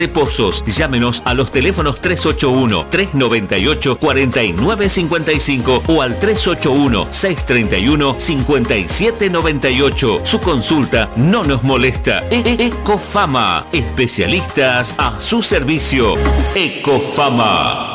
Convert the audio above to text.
de Pozos. Llámenos a los teléfonos 381-398-4955 o al 381-631-5798. Su consulta no nos molesta. Ecofama, especialistas a su servicio. Ecofama.